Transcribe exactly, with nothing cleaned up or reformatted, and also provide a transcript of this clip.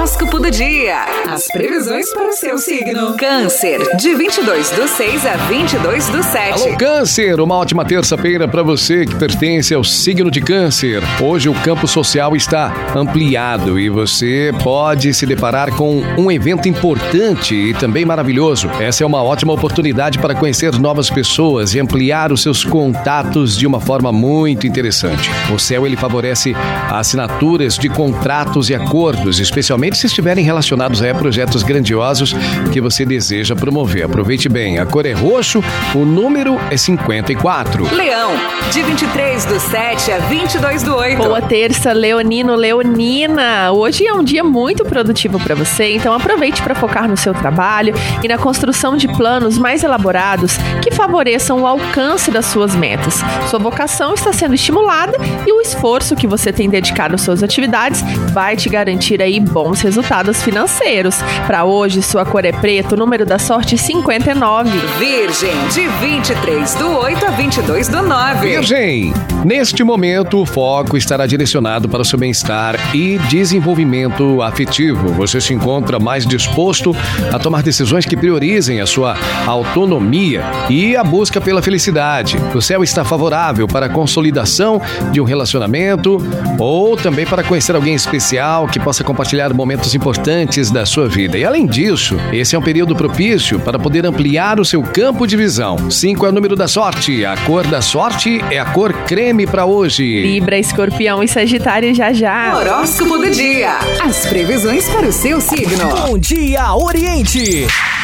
Horóscopo do dia. As previsões para o seu signo. Câncer, de vinte e dois do seis a vinte e dois do sete. Alô, Câncer, uma ótima terça-feira para você que pertence ao signo de Câncer. Hoje o campo social está ampliado e você pode se deparar com um evento importante e também maravilhoso. Essa é uma ótima oportunidade para conhecer novas pessoas e ampliar os seus contatos de uma forma muito interessante. O céu ele favorece assinaturas de contratos e acordos, especialmente se estiverem relacionados a projetos grandiosos que você deseja promover. Aproveite bem, a cor é roxo, o número é cinquenta e quatro. Leão, de vinte e três do sete a vinte e dois do oito. Boa terça, leonino, leonina. Hoje é um dia muito produtivo para você, então aproveite para focar no seu trabalho e na construção de planos mais elaborados que favoreçam o alcance das suas metas. Sua vocação está sendo estimulada e o esforço que você tem dedicado às suas atividades vai te garantir aí bons resultados financeiros. Para hoje, sua cor é preto, o número da sorte cinquenta e nove. Virgem, de vinte e três do oito a vinte e dois do nove. Virgem, neste momento o foco estará direcionado para o seu bem-estar e desenvolvimento afetivo. Você se encontra mais disposto a tomar decisões que priorizem a sua autonomia e a busca pela felicidade. O céu está favorável para a consolidação de um relacionamento ou também para conhecer alguém especial que possa compartilhar momentos importantes da sua vida. E além disso, esse é um período propício para poder ampliar o seu campo de visão. cinco é o número da sorte. A cor da sorte é a cor creme para hoje. Libra, Escorpião e Sagitário já já. Horóscopo do dia. As previsões para o seu signo. Bom dia, Oriente!